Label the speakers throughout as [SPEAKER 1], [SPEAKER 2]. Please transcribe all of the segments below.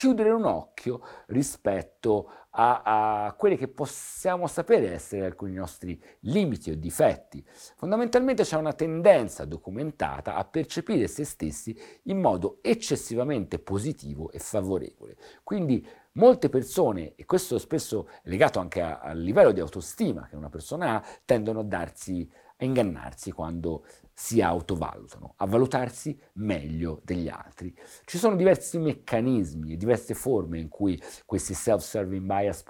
[SPEAKER 1] chiudere un occhio rispetto a quelli che possiamo sapere essere alcuni nostri limiti o difetti. Fondamentalmente c'è una tendenza documentata a percepire se stessi in modo eccessivamente positivo e favorevole. Quindi molte persone, e questo spesso è legato anche al livello di autostima che una persona ha, tendono a ingannarsi quando si autovalutano, a valutarsi meglio degli altri. Ci sono diversi meccanismi e diverse forme in cui questi self-serving bias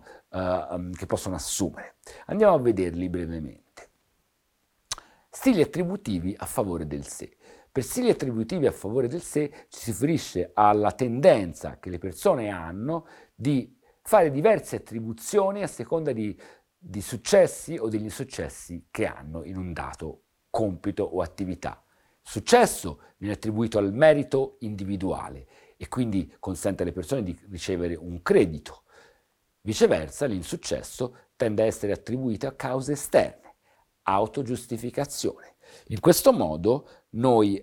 [SPEAKER 1] che possono assumere. Andiamo a vederli brevemente. Stili attributivi a favore del sé. Per stili attributivi a favore del sé ci si riferisce alla tendenza che le persone hanno di fare diverse attribuzioni a seconda di successi o degli insuccessi che hanno in un dato compito o attività. Successo viene attribuito al merito individuale e quindi consente alle persone di ricevere un credito. Viceversa, l'insuccesso tende a essere attribuito a cause esterne, autogiustificazione. In questo modo noi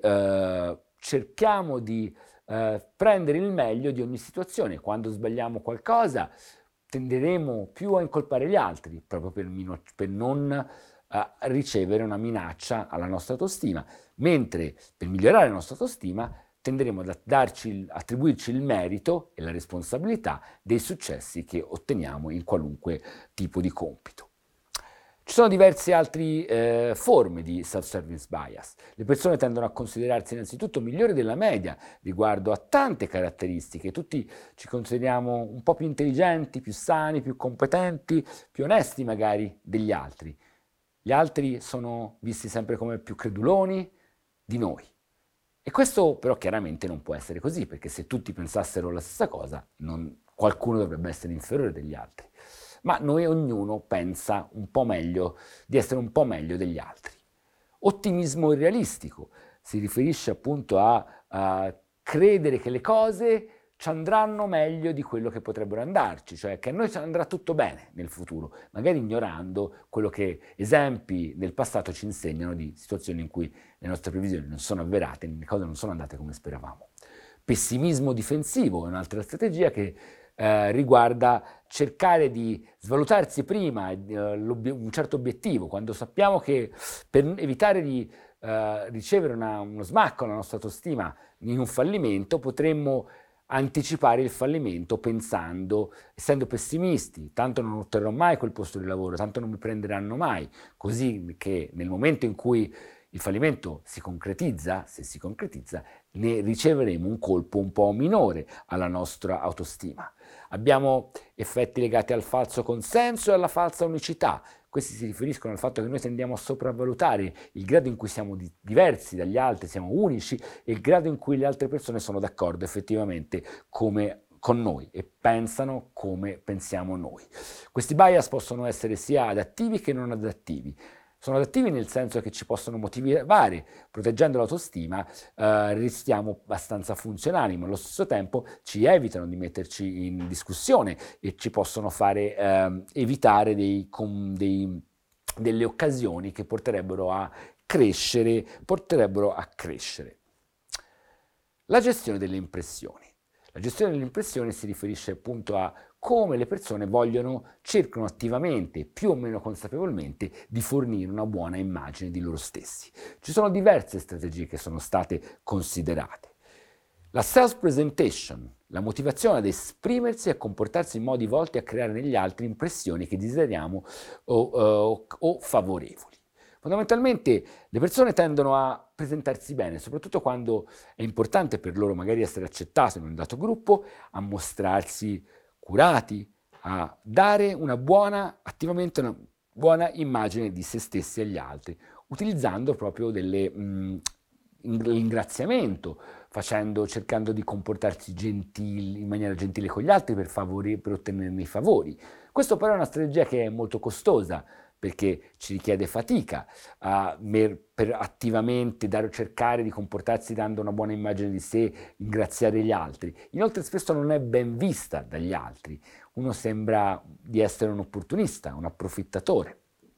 [SPEAKER 1] cerchiamo di prendere il meglio di ogni situazione. Quando sbagliamo qualcosa tenderemo più a incolpare gli altri, proprio per non ricevere una minaccia alla nostra autostima, mentre per migliorare la nostra autostima tenderemo ad attribuirci il merito e la responsabilità dei successi che otteniamo in qualunque tipo di compito. Ci sono diverse altre forme di self-service bias. Le persone tendono a considerarsi innanzitutto migliori della media riguardo a tante caratteristiche. Tutti ci consideriamo un po' più intelligenti, più sani, più competenti, più onesti magari degli altri. Gli altri sono visti sempre come più creduloni di noi. E questo però chiaramente non può essere così, perché se tutti pensassero la stessa cosa, qualcuno dovrebbe essere inferiore degli altri. Ma noi ognuno pensa un po' meglio, di essere un po' meglio degli altri. Ottimismo irrealistico si riferisce appunto a credere che le cose ci andranno meglio di quello che potrebbero andarci, cioè che a noi andrà tutto bene nel futuro, magari ignorando quello che esempi del passato ci insegnano di situazioni in cui le nostre previsioni non sono avverate, le cose non sono andate come speravamo. Pessimismo difensivo è un'altra strategia che riguarda cercare di svalutarsi prima un certo obiettivo, quando sappiamo che per evitare di ricevere uno smacco alla nostra autostima in un fallimento, potremmo anticipare il fallimento pensando, essendo pessimisti, tanto non otterrò mai quel posto di lavoro, tanto non mi prenderanno mai, così che nel momento in cui il fallimento si concretizza, se si concretizza, ne riceveremo un colpo un po' minore alla nostra autostima. Abbiamo effetti legati al falso consenso e alla falsa unicità. Questi si riferiscono al fatto che noi tendiamo a sopravvalutare il grado in cui siamo diversi dagli altri, siamo unici, e il grado in cui le altre persone sono d'accordo effettivamente con noi e pensano come pensiamo noi. Questi bias possono essere sia adattivi che non adattivi. Sono adattivi nel senso che ci possono motivare, proteggendo l'autostima, restiamo abbastanza funzionali, ma allo stesso tempo ci evitano di metterci in discussione e ci possono fare evitare delle occasioni che porterebbero a crescere. La gestione delle impressioni. La gestione delle impressioni si riferisce appunto a come le persone cercano attivamente, più o meno consapevolmente, di fornire una buona immagine di loro stessi. Ci sono diverse strategie che sono state considerate. La self-presentation, la motivazione ad esprimersi e a comportarsi in modi volti a creare negli altri impressioni che desideriamo o favorevoli. Fondamentalmente le persone tendono a presentarsi bene, soprattutto quando è importante per loro magari essere accettati in un dato gruppo, a mostrarsi curati, a dare attivamente una buona immagine di se stessi agli altri, utilizzando proprio ringraziamento, cercando di comportarsi in maniera gentile con gli altri per ottenerne i favori. Questo però è una strategia che è molto costosa, perché ci richiede fatica per attivamente cercare di comportarsi dando una buona immagine di sé, ringraziare gli altri. Inoltre spesso non è ben vista dagli altri, uno sembra di essere un opportunista, un approfittatore.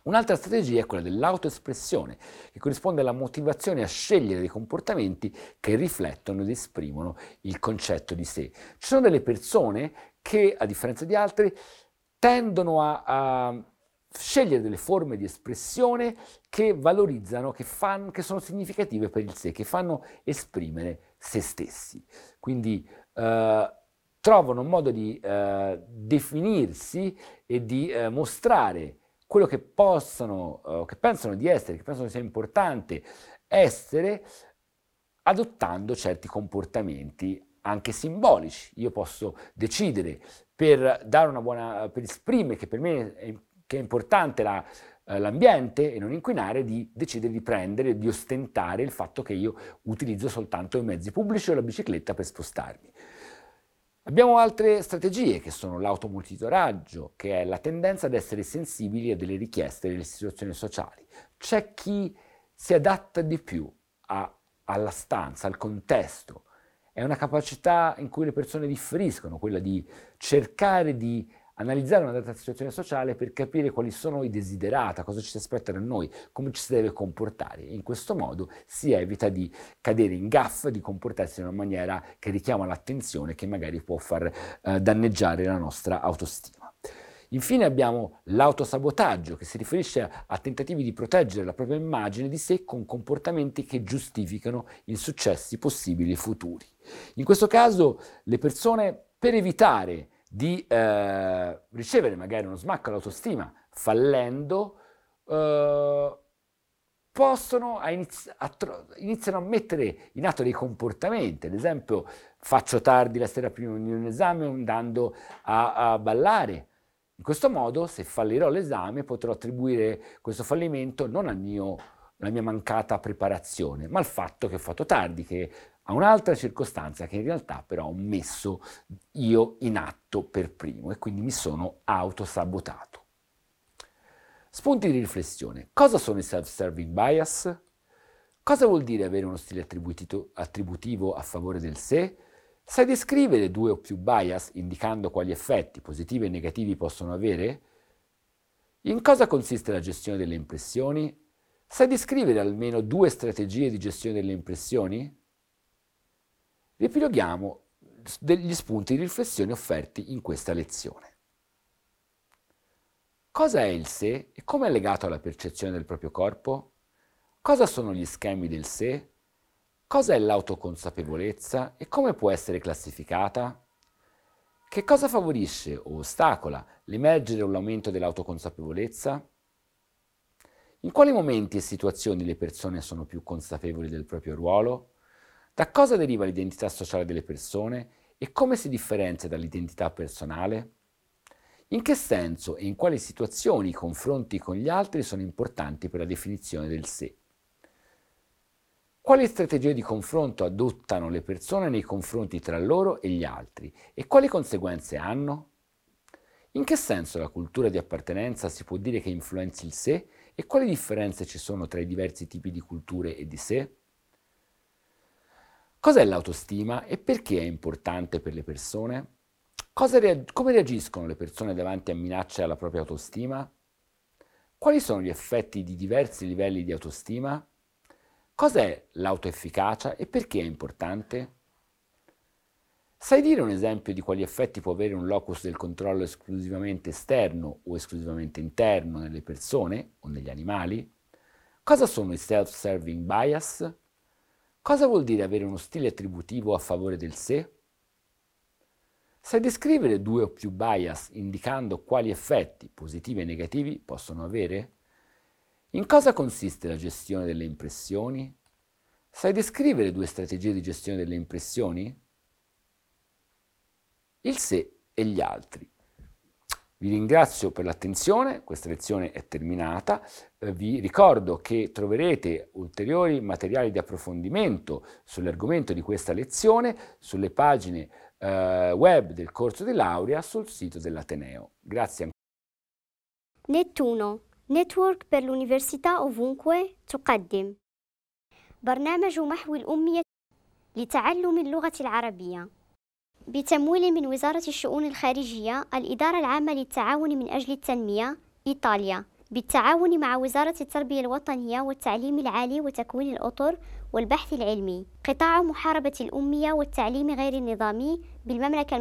[SPEAKER 1] Un'altra strategia è quella dell'autoespressione, che corrisponde alla motivazione a scegliere dei comportamenti che riflettono ed esprimono il concetto di sé. Ci sono delle persone che, a differenza di altri, tendono a scegliere delle forme di espressione che valorizzano, che sono significative per il sé, che fanno esprimere se stessi. Quindi trovano un modo di definirsi e di mostrare quello che pensano di essere, che pensano sia importante essere, adottando certi comportamenti anche simbolici. Io posso decidere per esprimere che per me che è importante l'ambiente e non inquinare, di decidere di prendere, di ostentare il fatto che io utilizzo soltanto i mezzi pubblici o la bicicletta per spostarmi. Abbiamo altre strategie che sono l'automonitoraggio, che è la tendenza ad essere sensibili a delle richieste delle situazioni sociali. C'è chi si adatta di più alla stanza, al contesto. È una capacità in cui le persone differiscono, quella di cercare di analizzare una data situazione sociale per capire quali sono i desiderata, cosa ci si aspetta da noi, come ci si deve comportare. In questo modo si evita di cadere in gaffe, di comportarsi in una maniera che richiama l'attenzione, che magari può far danneggiare la nostra autostima. Infine abbiamo l'autosabotaggio, che si riferisce a tentativi di proteggere la propria immagine di sé con comportamenti che giustificano insuccessi possibili e futuri. In questo caso le persone, per evitare di ricevere magari uno smacco all'autostima fallendo, iniziano a mettere in atto dei comportamenti. Ad esempio, faccio tardi la sera prima di un esame andando a ballare. In questo modo, se fallirò l'esame, potrò attribuire questo fallimento non alla mia mancata preparazione, ma al fatto che ho fatto tardi, che a un'altra circostanza che in realtà però ho messo io in atto per primo e quindi mi sono autosabotato. Spunti di riflessione. Cosa sono i self-serving bias? Cosa vuol dire avere uno stile attributivo a favore del sé? Sai descrivere 2 o più bias indicando quali effetti positivi e negativi possono avere? In cosa consiste la gestione delle impressioni? Sai descrivere almeno 2 strategie di gestione delle impressioni? Riepiloghiamo degli spunti di riflessione offerti in questa lezione. Cosa è il sé e come è legato alla percezione del proprio corpo? Cosa sono gli schemi del sé? Cosa è l'autoconsapevolezza e come può essere classificata? Che cosa favorisce o ostacola l'emergere o l'aumento dell'autoconsapevolezza? In quali momenti e situazioni le persone sono più consapevoli del proprio ruolo? Da cosa deriva l'identità sociale delle persone e come si differenzia dall'identità personale? In che senso e in quali situazioni i confronti con gli altri sono importanti per la definizione del sé? Quali strategie di confronto adottano le persone nei confronti tra loro e gli altri e quali conseguenze hanno? In che senso la cultura di appartenenza si può dire che influenzi il sé e quali differenze ci sono tra i diversi tipi di culture e di sé? Cos'è l'autostima e perché è importante per le persone? Come reagiscono le persone davanti a minacce alla propria autostima? Quali sono gli effetti di diversi livelli di autostima? Cos'è l'autoefficacia e perché è importante? Sai dire un esempio di quali effetti può avere un locus del controllo esclusivamente esterno o esclusivamente interno nelle persone o negli animali? Cosa sono i self-serving bias? Cosa vuol dire avere uno stile attributivo a favore del sé? Sai descrivere 2 o più bias indicando quali effetti, positivi e negativi, possono avere? In cosa consiste la gestione delle impressioni? Sai descrivere 2 strategie di gestione delle impressioni? Il sé e gli altri. Vi ringrazio per l'attenzione, questa lezione è terminata. Vi ricordo che troverete ulteriori materiali di approfondimento sull'argomento di questa lezione sulle pagine web del corso di laurea sul sito dell'Ateneo. Grazie ancora.
[SPEAKER 2] نت1 نتورك per l'università ovunque تقدم برنامج محو الأمية لتعلم اللغة العربية بتمويل من وزارة الشؤون الخارجية الإدارة العامة للتعاون من أجل التنمية إيطاليا بالتعاون مع وزارة التربية الوطنية والتعليم العالي وتكوين الأطر والبحث العلمي. قطاع محاربة الأمية والتعليم غير النظامي بالمملكة